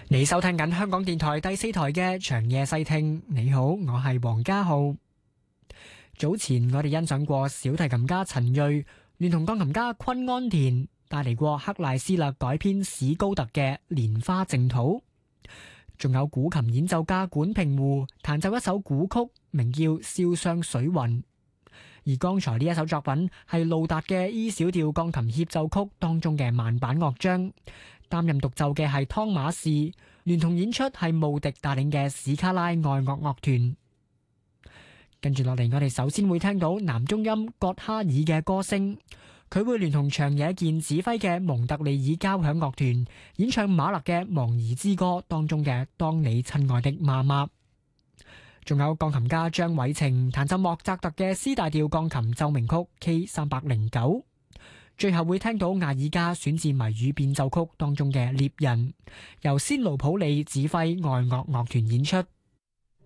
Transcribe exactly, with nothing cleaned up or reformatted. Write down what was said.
你收聽緊香港電台第四台嘅長夜細聽。你好，我係黃家浩。早前我哋欣賞過小提琴家陳銳聯同鋼琴家昆安田帶嚟過克賴斯勒改編史高特嘅《蓮花淨土》，仲有古琴演奏家管平湖彈奏一首古曲，名叫《瀟湘水雲》。而剛才呢一首作品係路達嘅 E 小調鋼琴協奏曲當中嘅慢板樂章，擔任獨奏嘅係湯馬士，聯同演出係慕迪帶領嘅史卡拉愛樂樂團。跟住落嚟，我哋首先會聽到男中音葛哈爾嘅歌聲，佢會聯同長野健指揮嘅蒙特利爾交響樂團演唱馬勒嘅《忘兒之歌》當中嘅《當你親愛的媽媽》。仲有鋼琴家張偉晴彈奏莫扎特嘅 C 大調鋼琴奏鳴曲 K 三百零九。最後會聽到亞爾加選自謎語變奏曲當中嘅獵人，由仙奴普利指揮愛樂樂團演出。